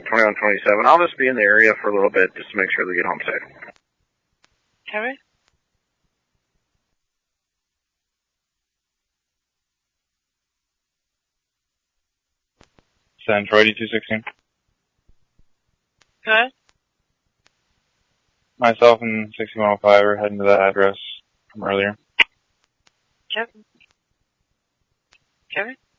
2127. I'll just be in the area for a little bit just to make sure they get home safe. Harry? Central 8216. Good? Myself and 6105 are heading to that address from earlier. Kevin? Kevin?